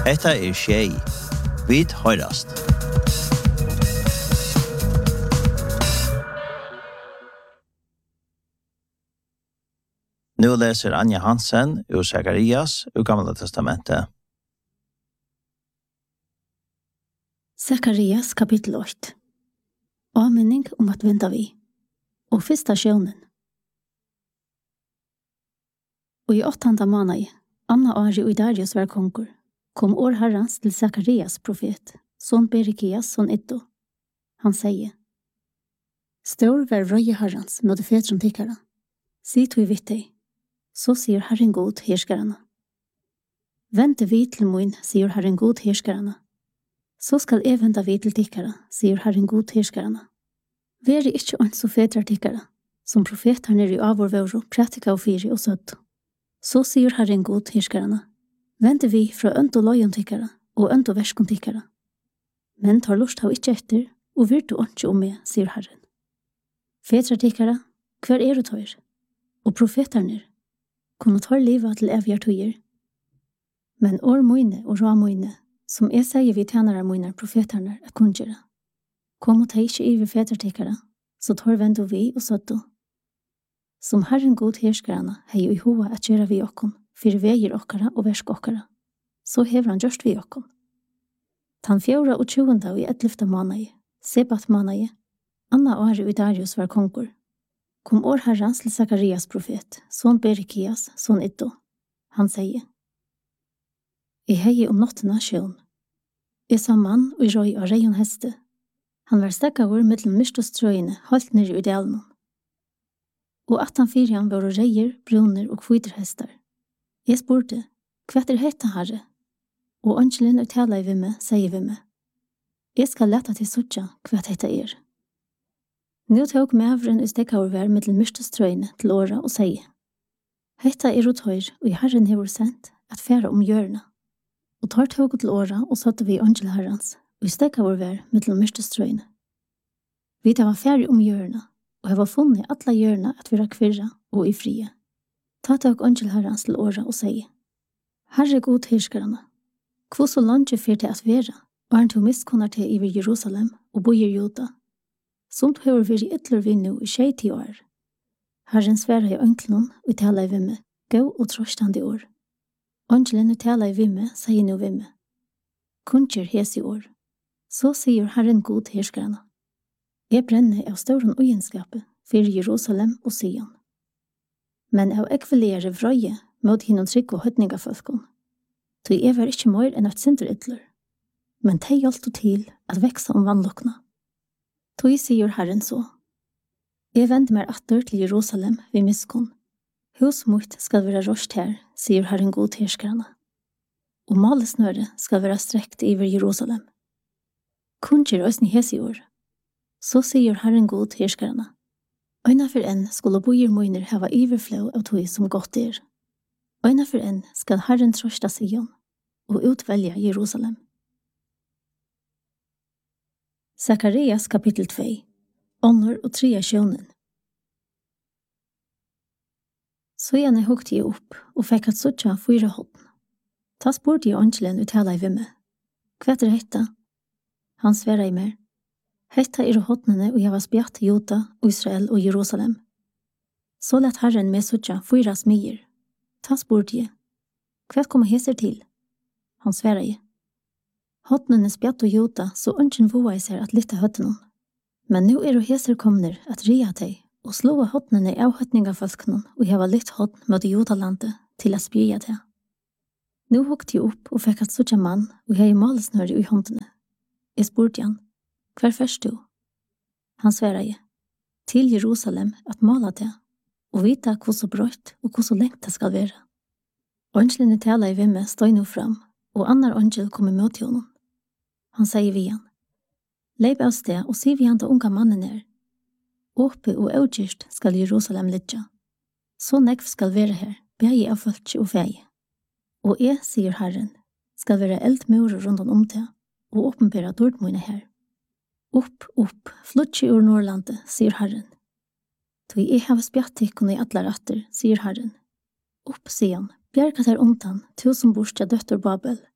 Hetta Shay. Vid høyrast. Nu läser Anja Hansen ur Sakarias ur Gamla testamentet. Sakarias kapitel 8. Avminning om at vända vi. Og fyrsta sjönen. Og i 8:e månad, Anna Ari og Darius var konkur, kom år herrans til Sakarias profet, son Berekias, son Iddo. Han sier, Stor var røye herrans møte fetron tikkara. Si tog vitt deg, så sier Herren god herskarana. Vente vi til moin, sier Herren god herskarana. Så skal jeg vente vi til tikkara, sier Herren god herskarana. Veri ikkje ånd så fetrar tikkara, som profetarne i avårvåro, pratika og fyri og søtt. Så sier Herren god herskarana. Vente vi fra ønt og løyon tikkara, og ønt og verskon tikkara. Men tar lust av ikkje etter, og virtu åndje om meg, sier Herren. Fetrar tikkara, hver du tøyr? Og profetarne, kunne tar livet til evige tøyer. Men år moine og rå moine, som jeg sier vi tjenere moine profetarne at kungjere. Kom og ta ikkje i vi fetartikkara, så tar vendo vi og søtto. Som Herren god herskarana hei i hoa at gjøre vi okkon, for veier okkara og versk okkara. Så hever han gjørst vi okkon. Tan 24. og i 11. måned, Sebat måned, Anna Ari og Darius var konkur. Kom år herrans til Sakarias profet, son Berekias, son Iddo. Han sier, I hei om nottena sjøen. Jeg sa mann og i røy av reion heste. Han var stekkaver mellom myrstostrøyene, halt nere i delen. Og at han fyrjan var reier, bruner og kviterhestar. Jeg spurte, hva hetta herre? Og angelen og tala i vimme, sier vimme. Jeg skal leta til suttja hva hetta Nå tok mævren og stekkaver mellom myrstostrøyene til åra og sier, hetta og tøyr, og i Herren hever sendt at færa om hjørna. Og tar tog til åra og satte vi angel herrans, og i stekkaver mellom myrstostrøyene. Vi tar var færre om hjørna, og jeg var funnet alla hjørna at vi kvirra og i frie. Ta tog angel herrans til åra og sier, Herre god herskarana, hvor så langt fyr til at vera, og han til miskunnar til i Jerusalem og bojer Juda, som du hever vært ytler vi nå i 20 år. Herren sværa i ønklen og tala i vimme, gå og trøstande år. Angelen og tala i vimme, sier nå vimme. Kunnjer hes i år. Så sier Herren god herskarana. Jeg brenner av ståren ugenskapet for Jerusalem og Sion. Men av ekvelere vrøye mot hinnom trygg og høtningafolkon. Så jeg var ikke mer enn et sinterytler. Men de hjalp til at veksa om vannlokna. Tog sier Herren så. Jeg vender meg atter til Jerusalem ved miskon. Hus mot skal være rost her, sier Herren god herskarana. Og malesnøre skal være strekt over Jerusalem. Kunnjer òsni hes i år. Så sier Herren god herskarana. Øyna for en skulle bojer moiner hava iverflå av tog som godt Øyna for en skal Herren trosta Sion og utvelja Jerusalem. Sakarias kapitel 2. Ånor og 3 sjönen. Så jeg hukte jeg opp og fikk at suttja 4 hånden. Ta spurte jeg angelen uttala i vimme. Hva hetta? Han sværa i mer. Hetta håndene og jeg var spjatt Juda, Israel og Jerusalem. Så lett Herren med suttja 4 smyer. Ta spurte jeg. Hva kommer heser til? Han sværa i. Håndene spjatt og Juda, så ønsken voa i seg at lytte høttene. Men nå heser kommer at ria deg, og slå håndene av høtningafolkene, og jeg var litt hånd mot Judalandet til å spyja det. Nå hukte jeg opp og fikk at suttja mann, og jeg malesnøre i håndene. Jeg spurte han, hver først du? Han sværa i, til Jerusalem at mala det, og vita hvor så brøtt og hvor så lengt det skal være. Ønskene tala i vimme stod nå fram, og annar angel kom mot honom. Han sier vi han, leip av sted og sier vi han til unga mannen Åpe og avgjørst skal Jerusalem lidja. Så nekv skal være her, begge av folkje og feie. Og jeg, sier Herren, skal være eldmurer rundt om det, og åpenbæra dårdmøyne her. Opp, flutje ur Nordlandet, sier Herren. Tog jeg har spjattikkene i alle ratter, sier Herren. Opp, sier han, bjergat her omtan, som borstja døtter Babel.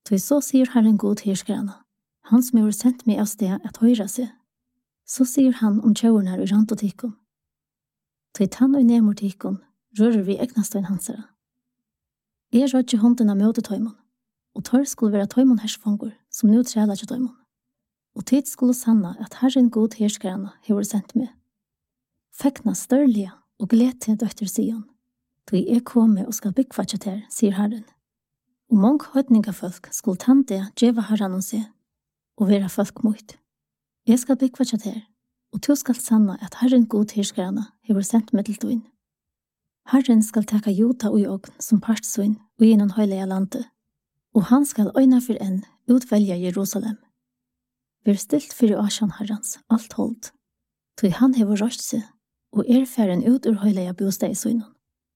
Tog så sier Herren god herskerne, han som har sendt meg av sted at høyre seg. Så sier han om tjauerne i rantotikon. Tog tann og nemortikon, rører vi egnastøyn hansere. Jeg rødde hånden av møtetøymon, og tar skulle være tøymon hersfanger, som nå træler til tøymon. Og tid skulle sanna at Herren god herskerne har sendt meg. Fekna størlige og gled til døtter Sion. Tog jeg komme og skal byggva til her, sier Herren. Og mange høytningafolk skulle tante djeva Herren og se, og være folk mot. Jeg skal byggva til her, og du skal sanna at Herren god herskerne har sendt meg til tøyn. Herren skal taka Jota og jogn som partsøyn og gjennom høylige landet, og han skal øyna for en utvelja Jerusalem. Vær stilt for Asjan Herrens, alt hold, tog han hever røst seg, og færen ut ur høylige bostad i søgnen.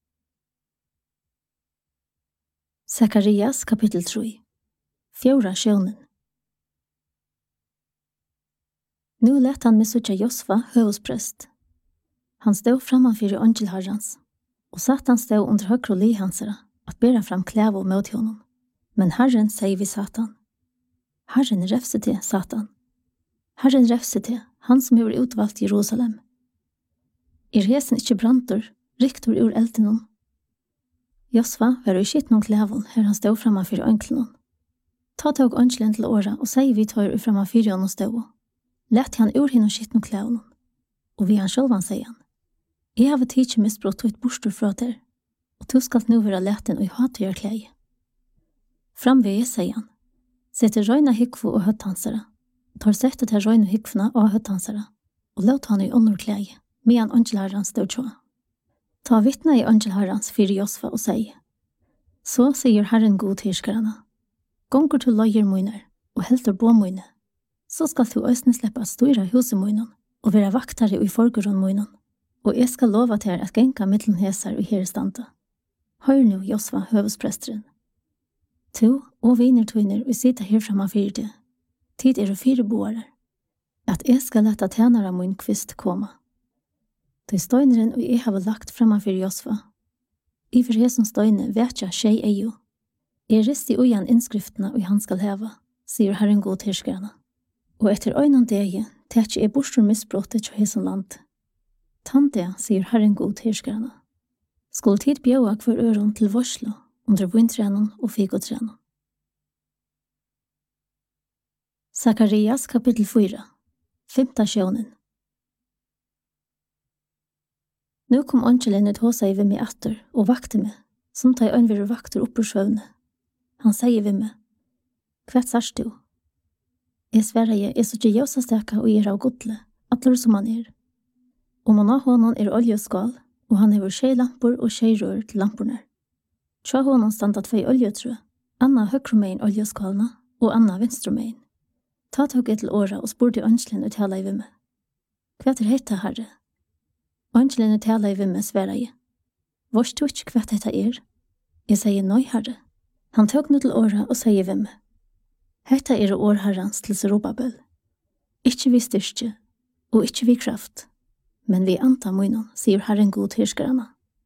Sakarias kapittel 3. Fjorda sjøvnen. Nå lett han med suttja Josfa høvesprest. Han stod frammanfyr i angel Herrens, og Satan stod under høyre li hansere, at bæra fram klævo mot honom. Men Herren sier vi Satan. Herren refser til Satan. Herren refser til, han som har utvalgt Jerusalem. Hesen ikke brantor, riktor ur eldenon. Josfa var i skittnon klævon her han stod frammanfyr ønklenon. Ta tog ønklen til åra og sier vi tar frammanfyr honom stod. Lett han ur hinn og skittnon klævon. Og vi han sjølvan sier han. Jeg har tidsi misbrott og et bostor fra der, og du skal nu være letten og i hatøyar klæg. Framveg jeg sier han. Setter røyna hikvo og høttansere, tar settet til røyna hikvna og høttansere, og låt han i åndor klæg, medan angelherrans stod tjå. Ta vittna i angelherrans fyrir Josfa og sier, så sier Herren god herskerne, gonger til løyer møyner, og helter på møyne, så skal du øsne slippe at styra huset møynen, og være vaktare i forgården møynen, og jeg skal lova til at genka mittlen hesar og herestanda. Hør nu, Josfa, høvespresteren. To og viner tøyner vi sitter her framme fyrir det. Tid fire boarer. At jeg skal lette tjenere min kvist komme. De støyneren og jeg har lagt framme fyrir Josfa. I for hesen støyne vet jeg skjei eio. Jeg rist i ujan innskriftene og han skal heva, sier Herren god herskerne. Og etter øynen dege, tæt jeg bostor misbrottet til hesen land. Tante, sier Herren god herskerne. Skulle tid bjøa hver øron til vorslo, under vintrenon og figotrenon. Sakarias kapittel 4. 5. sjøvnen. Nå kom angelen ut hos seg ved meg atter og vakte meg, som tar øynvire vakter opp ur sjøvne. Han sier ved meg, «Hvert sars du?» Jeg sverre jeg så ikke jøsasteka og av godle, atler som han Og man har honom oljeskal, og han hever tjejlampor og tjejrør til lamporna. Tja honom standa 2 oljetrø, Anna høyrumein oljeskalna og Anna vinstrumein. Ta tog til åra og spurte angelen ut hela i vimme. Hva heita, herre? Angelen ut hela i vimme sverre jeg. Vars du ikke hva heita Jeg sier nøy, herre. Han tog nu til åra og sier vimme. Heita årherrans til Serubabel. Ikke vi styrke, og ikke vi kraft, men vi anta munnen, sier Herren god herskerne.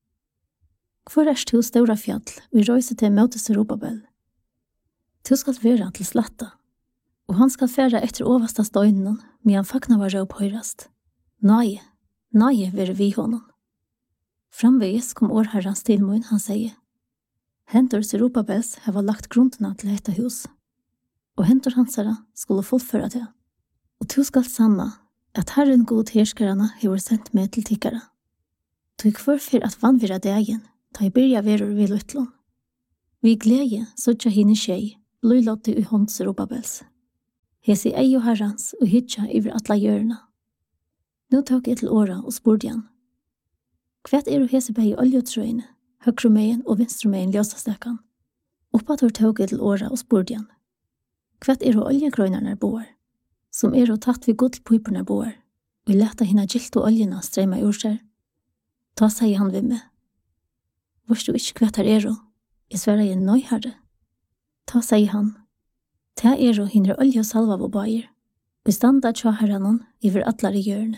Hvor du stora fjall, vi røyser til møte Serubabel. Du skal være til slatta, og han skal fære etter oversta støynen, men han fakna var røp høyrast. Nei, være vi honom. Framveges kom årherrans til mun, han sier. Hentor Serubabels hava lagt grunnene til dette hus, og hentor hansara skulle fullføre det. Og du skal sanna at Herren god herskerne har sendt meg til tikkere. Du kvarfyr at vannvira dagen, ta i byrja verur vi luttlån. Vi glede sutja hini tjej, bløylotte i hånd Serubabels. Hesi ei og herrans og hitja iver atla hjørna. Nå tok jeg til åra og spurte han. Hva hesi bei oljetrøyne, høyrumein og vinstrumein ljósastekkan? Oppatur tok jeg til åra og spurte han. Hva oljegrøynarnar boar, som tatt vi gullpipurnar boar, og leta hina gilt og oljena streima ur seg? Ta sier han ved meg. Vars du ikke hva jeg sverre jeg nøy, herre. Ta sier han. Ta hinner olje og salva på bager, og standa tja herranon iver atlar i hjørne.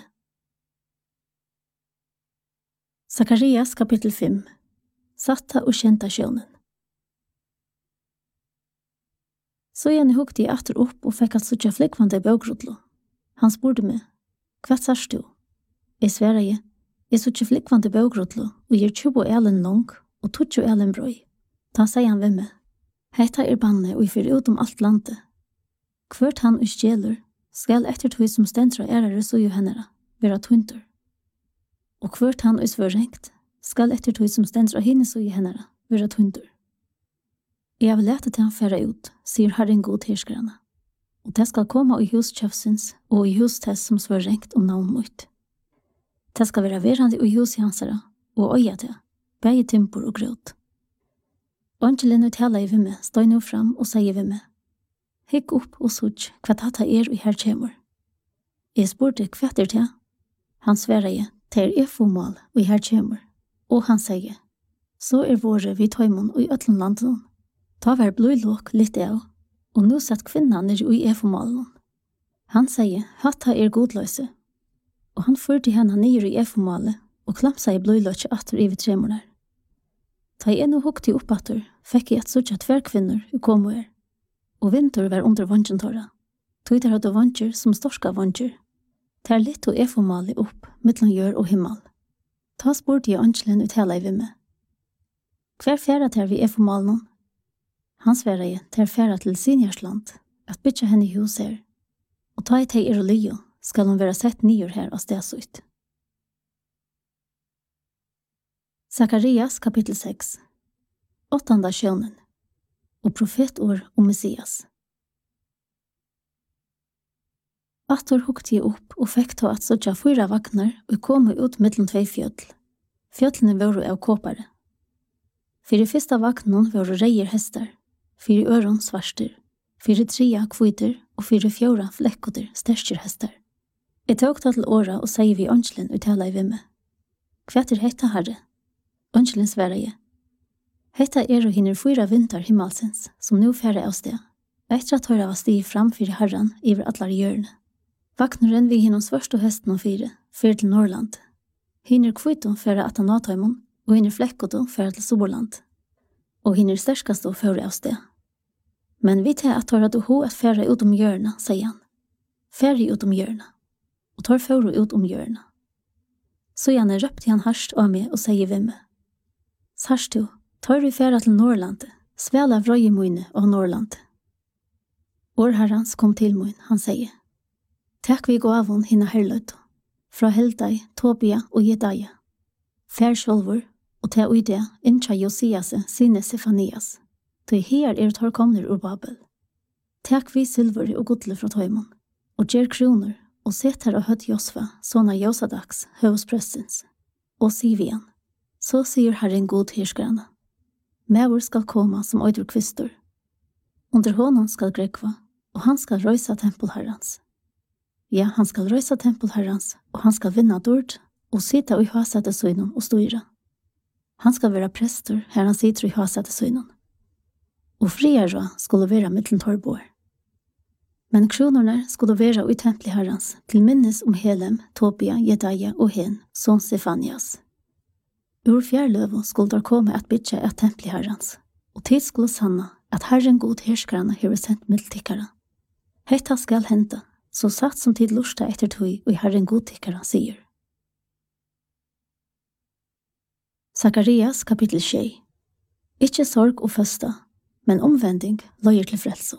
Sakarias kapittel 5. Satta og kjenta sjøvnen. Så igjen hukte jeg atter opp og fikk at suttja flikvande bøgrotlo. Han spurte meg, hva sars du? Jeg sverre jeg suttja flikvande bøgrotlo og gir 20 elen lang og 20 elen brøy. Da sier han ved meg, hetta banne og jeg fyrer ut om alt landet. Hvert han og stjeler, skal etter tog som stentra ærare så jo hennere, være tuntur. Og hvert han og svørengt, skal etter tog som stentra hinne så jo hennere, være tuntur. Jeg vil lete til han færre ut, sier Herren god herskarane. Og det skal komme i huskjøfsins og i hustess som svørengt om navn mot. Det skal være verande i hus i hansara, og øya til, begge tympor og grøt. Angelen uttala i vimme, stod nå fram og sier vimme, hikk opp og sutt hva dette og her kjemur. Jeg spurte hva til. Han sverre til efomål og her kjemur. Og han sier, så våre vi tøymon og i øtlen landen. Ta var blodlåk litt av, og nå satt kvinnan nere i efomålen. Han sier, hatta godløse. Og han førte henne nere i efomålet og klampsa i blodlåk atter i tremornar. Ta jeg ennå hukte opp atter, fikk jeg et suttja tverrkvinner i komoer. Og vinter var under vansjentåra. Tog der hadde vansjer som storska vansjer. Der litt og efomålet opp, mittlen jør og himmel. Ta spurte jeg angelen uttala i vimme. Hver fjæra ter vi efomålen? Han sverre jeg ter fjæra til Sinjarsland, at bytja henne i hus her. Og ta i teg og lyo, skal hun være sett nyer her av stedsut. Sakarias kapitel 6 8. sjønen og profetår om Messias. Atter hukte jeg opp og fikk ta at sådja 4 vaknar og kom ut mellom 2 fjøtl. Fjøtlene var av kåpare. 4 fyrsta vaknen var reier hester, 4 øron svarster, 4 tria kviter og 4 fjora flekkoter sterskjer hester. Jeg tok ta til åra og sier vi angelen uttala i vimme. Hva hetta herre? Angelen sverre jeg. Hetta og hinner 4 vinter himmelsens, som nå færre av sted. Etter at høyre var stig framfyr herren iver atlar hjørne. Vakneren vi hinnom svørst og hesten og 4, fyr til Norrland. Hinner kviton færre at han natøymon, og hinner flekkoton færre til Soborland. Og hinner sterskast og færre av sted. Men vi tar at høyre du ho at færre ut om hjørne, sier han. Færre ut om hjørne. Og tar færre ut om hjørne. Så gjerne røpte han harst av meg og sier vi meg. Sarstu, tar vi færre til Norrland, svela vrøyemoine av Norrland. Årherrans kom til mun, han sier. Takk vi gå avon hinna herløyt, fra Heldai, Tobia og Jedaia. Fær sjolvor, og ta uide, inntja Josiase, sine Sefanias. Toi her tar komner ur Babel. Takk vi silver og godle fra Tøymon, og gjer kroner, og set her og høtt Josfa, sånne Josadaks, høvsprestens. Og sier vi han, så sier Herren god herskarane. Mævor skal komme som øyder kvistor. Under honom skal grekva, og han skal røysa tempelherrans. Ja, han skal røysa tempelherrans, og han skal vinna dord, og sitta i hasete søgnon og styra. Han skal være prester, her han sitter i hasete søgnon. Og friere skulle være mittlen torrbor. Men kronorna skulle være i tempelherrans, til minnes om Helem, Tobia, Jedaia og Hen, som Sefanias. Ur fjärlövo skulle der komme at bytja et tempelherrans, og tid skulle sanna at Herren god herskarane hever sendt middeltikkara. Hetta skal henta, så satt som tid lusta etter tøy og Herren god tikkara sier. Sakarias kapitel 6 Ikke sorg og føsta, men omvending løyer til frelso.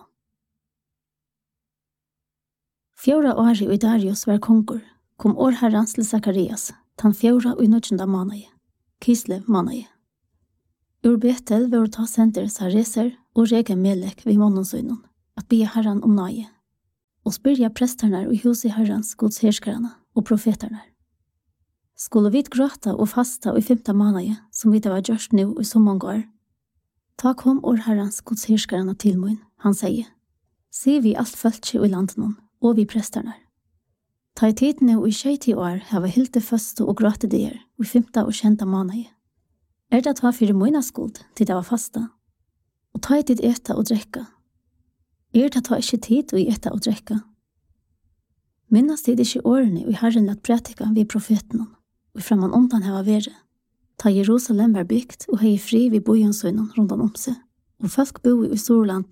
4 år i Darius var kongur, kom årherrans til Sakarias, tan 4 og 9. måned. Kislev manaje. Ur Betel var ta senter Sareser og Rege Melek vid månonsøynon, at bia herran om naje, og spyrja prestarnar og hus i herrans gods herskarana og profetarnar. Skulle vi gråta og fasta i 5. måned, som vi var gjørst nu i så mange år. Ta kom år herrans gods herskarana til mun, han sier. Se vi alt føltje i landen og vi prestarnar. Ta i tidene og i 20 år hava hilte føste og gråte der i 5. og 20. måned. Det var for mine skuld til det var fasta. Og ta i tid etta og drekka. Det ta ikke tid å etta og drekka. Minnas tid ikke årene og Herren lagt prætika vid profeten og framan ondan hava vere. Ta Jerusalem var byggt og hei fri vid bojonsøynen rundan om seg. Og folk bo i Storlanden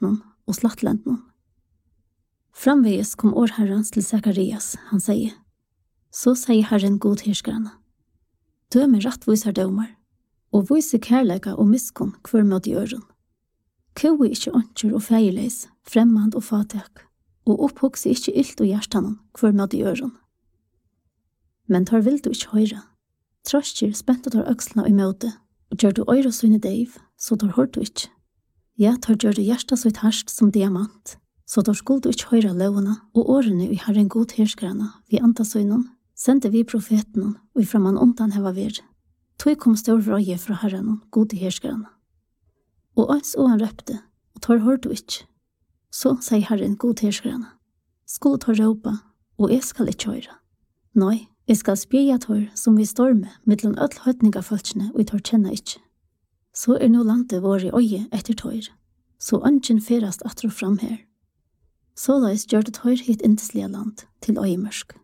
og Slattlanden. Framvegis kom årherrens til Sakarias, han sier. Så sier Herren god herskerne. Døme rattvisar dømar, og vise kærleika og miskunn hver mot i øren. Køy ikkje ønsker og feierleis, fremmand og fatak, og opphugse ikkje illt og hjertanen hver mot i øren. Men tar vil du ikkje høyre. Trøstjer spent tar økslene i møte, og gjør du øyre søgne deiv, så tar hørt du ikkje. Ja, tar gjør du hjertet så harst som diamant, så tar skuld du ikkje høyre lovene, og årene i Herren god herskerne, vi antasøgnen, sendte vi profeten, og i framan undan heva vir. Tog kom stor vrøye fra Herren, god herskerne. Og ans og han røpte, og tar hørt du ikkje. Så sier Herren god herskerne. Skulle tar råpa, og jeg skal ikkje høyre. Nei, jeg skal spjeja tar som vi storme, mittlen ødel høytningafølsene, og jeg tar kjenne ikkje. Så nå landet vår i øye etter tøyr, så ønsken ferast atro fram her. Så leis gjør det tøyr hit inteslige land til øyemørsk.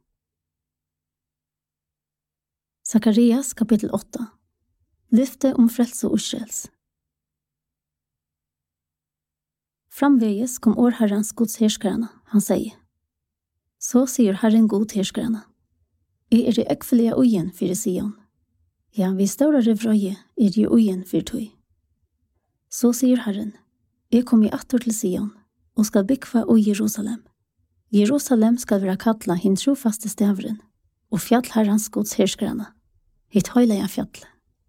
Sakarias kapittel 8. Lyfte om frelse og uskjels. Framvegis kom årherrens gods herskerne, han sier. Så sier Herren god herskerne. Jeg i ekvelige øyen for Sion. Ja, vi større vrøye i øyen for tøy. Så sier Herren, jeg kom i atter til Sion, og skal bygge i Jerusalem. Jerusalem skal være kattla hin trofaste stavren, og fjallherrens gods herskerne, hit høyleia fjall.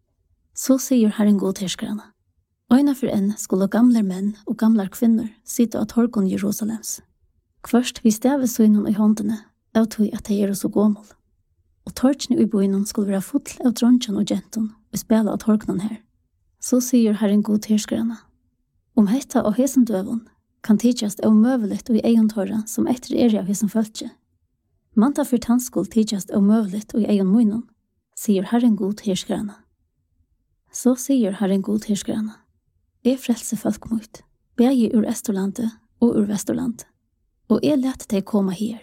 Så sier Herren god herskerne. Øyna for en skulle gamle menn og gamle kvinner sitte av torgon Jerusalems. Først vi stavesøgnen i håndene, av tog at de så gommel. Og torkene i bøynen skulle være full av dronjen og genton og spela av torkenen her. Så sier Herren god herskerne. Om hetta og hesen døven kan tidjast av møveligt og i egen tåra som etter av hesen følge. Manta for tannskol tidjast av møveligt og i egen munnen, sier Herren god herskerne. Så sier Herren god herskerne. Jeg frelse folk mot, begge ur Estorlandet og ur Vestorland, og jeg lette deg komme her.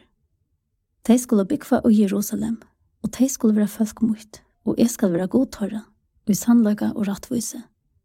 De skulle bygge i Jerusalem, og de skulle være folk mot, og jeg skal være godtørre, og i sannløyga og rattvise.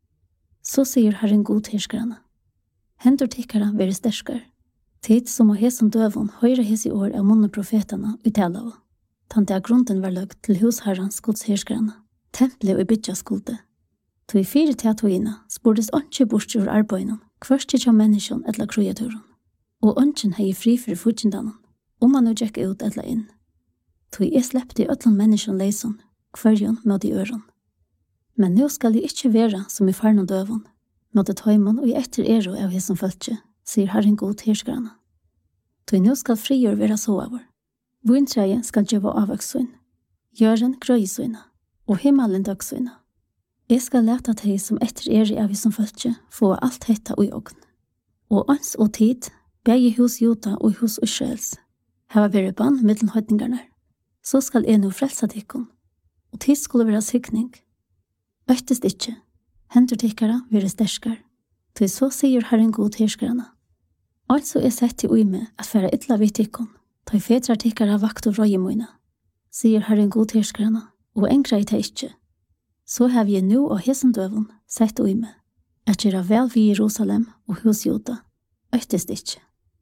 Så sier Herren god herskerne. Hendur tikkara være sterskar, tid som å hesen døvun høyre hes i år av munne profetene i Telau, tante av grunden var løgt til husherrens gods herskerne, tempelet og bytja skulde. To i 4 teatoina spurdes ønske bort ur arbeidene, hverst ikke av menneskene eller kreaturen, og ønsken hei fri for fortjendanen, man nå gikk ut eller inn. To jeg slepte i øtlen menneskene leisen, hverjon med i øren. Men nå skal jeg ikke være som i faren og døven, med det tøymen og i etter av hesen følge, sier Herren god herskerne. To nå skal frigjør være så over. Vintreie skal gjøre avvøksøyn, gjøren grøysøyne, og himmelen døgsøyne. Jeg skal lete deg som etter av hesen følge, få alt hetta og i ogn. Og ans og tid, begge hos Jota og hos Israels, hava vært bann mellom høytningarna. Så skal jeg nå frelsa tikkun, og tid skulle være sikning. Øktest ikkje, hendur tikkara være sterskar, til så sier Herren god herskerne. Altså er sett til ui med at færa ytla vid tikkun, ta i fedrar tikkara vakt og røyemoina, sier Herren god herskerne, og engra i ta ikkje. Så har vi nå av hesen døven sett ui med, at gjøre vel vid Jerusalem og hos Juda, øktest ikkje.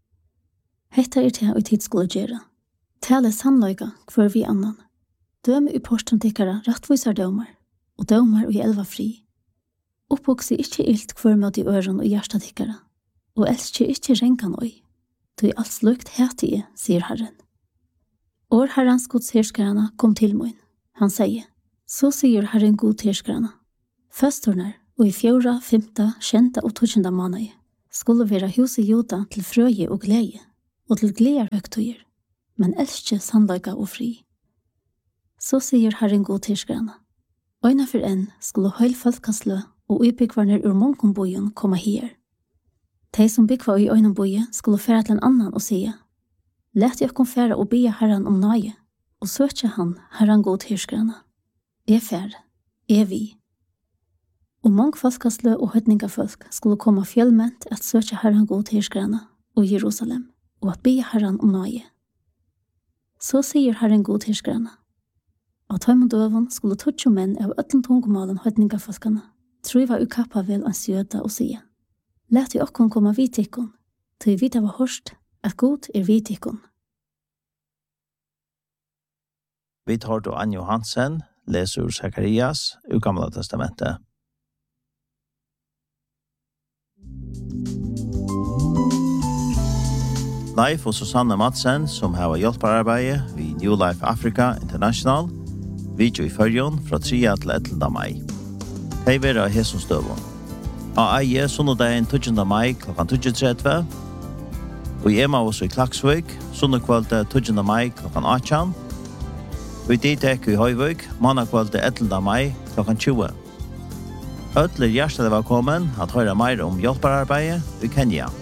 Hetta er til å tid skulle gjøre. Tale sannløyga hver vi annan. Døme i porten tikkara rattvisar dømar, og dømar og i elva fri. Oppvokse ikkje illt hver med i øren og hjersta tikkara, og elskje ikkje renkan oi. Du er alt slukt hetige, sier Herren. År Herrens gods herskarana kom til moin. Han sier, så sier Herren god herskarana. Førstornar, og i 4., 5., 6. og 12. måned, skulle være huset Juda til frøye og glede, og til gleder høgtøyer, men elskje sannløyga og fri. Så sier Herren god herskerne. Øyna for en skulle høyl folkaslø og ubyggvarner ur monkombojen komme her. De som byggvar i øynenboje skulle fære til en annan og sige, let jeg kom fære og bya Herren om nøye, og søkje han Herren god herskerne. Fære, vi. Og mange folkaslø og høytningafolk skulle komme fjellment at søkje Herren god herskerne og Jerusalem, og at bya Herren om nøye. Så sier Herren god herskerne. Av tøymondøven skulle 20 menn av øtlen tungomalen høytningafolkene, tror var ukappa vel an søda og sige, let i okkon komme vid tikkon, Ty vi har hørst at god vidtikon. Vi tar til Anjo Hansen, leser ur Sakarias, ur Gamla testamentet. Leif og Susanne Madsen, som har hjelpararbeidet ved New Life Africa International, video i førjon fra 3. til 11. mai. Hei vera hesson støvun. Av eie sunnodagen 20. mai klokkan 20.30, og i Emmaus i Klaksvik, sunnokvalde 20. mai klokkan 18, og i Ditek i Høyvik, mannakvalde 11. mai klokkan 20. Øtler hjertelig velkommen at høre mer om hjelpararbeidet i Kenya.